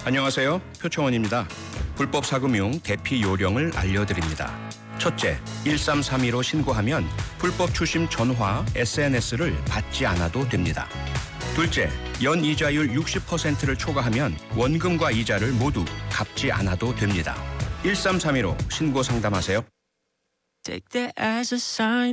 안녕하세요. 표창원입니다. 불법 사금융 대피 요령을 알려드립니다. 첫째, 1332로 신고하면 불법 추심 전화, SNS를 받지 않아도 됩니다. 둘째, 연이자율 60%를 초과하면 원금과 이자를 모두 갚지 않아도 됩니다. 1332로 신고 상담하세요. Take that as a sign.